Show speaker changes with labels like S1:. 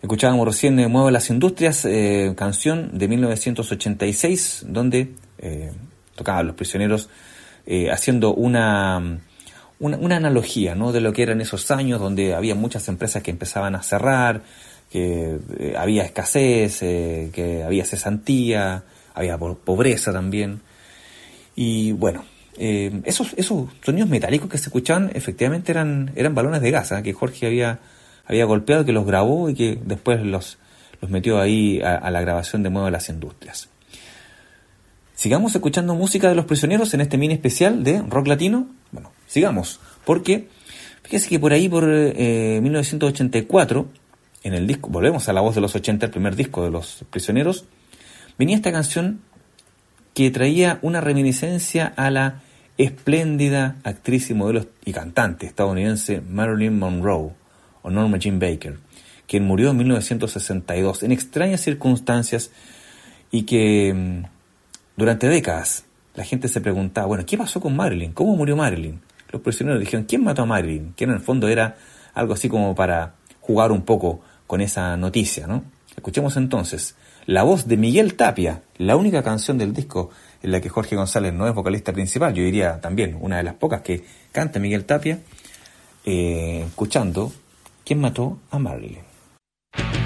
S1: Escuchábamos recién Mueve las Industrias, canción de 1986, donde tocaban Los Prisioneros, haciendo una analogía, ¿no?, de lo que eran esos años donde había muchas empresas que empezaban a cerrar, que había escasez, que había cesantía, había pobreza también. Y bueno, esos sonidos metálicos que se escuchaban efectivamente eran balones de gas, que Jorge había golpeado, que los grabó y que después los metió ahí a la grabación de Mueve las Industrias. Sigamos escuchando música de Los Prisioneros en este mini especial de rock latino. Bueno, sigamos, porque fíjese que por ahí, por 1984, en el disco, volvemos a la voz de los 80, el primer disco de Los Prisioneros, venía esta canción que traía una reminiscencia a la espléndida actriz y modelo y cantante estadounidense Marilyn Monroe, o Norma Jean Baker, quien murió en 1962 en extrañas circunstancias, y que durante décadas la gente se preguntaba, bueno, ¿qué pasó con Marilyn? ¿Cómo murió Marilyn? Los Prisioneros dijeron, ¿quién mató a Marilyn? Que en el fondo era algo así como para jugar un poco con esa noticia, ¿no? Escuchemos entonces la voz de Miguel Tapia, la única canción del disco en la que Jorge González no es vocalista principal, yo diría también una de las pocas que canta Miguel Tapia, escuchando ¿Quién mató a Marilyn?